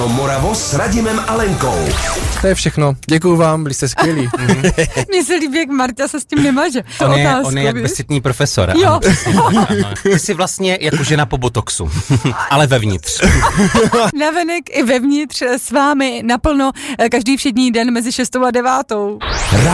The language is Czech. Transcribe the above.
Moravo s Radimem a Lenkou. To je všechno. Děkuju vám, byli jste skvělí. Mně se líbí, jak Marta se s tím nemaže. On je jak besitný profesor. Jo. Ano. Ty jsi vlastně jako žena po botoxu, ale vevnitř. Navenek i vevnitř s vámi naplno každý všední den mezi 6. a 9.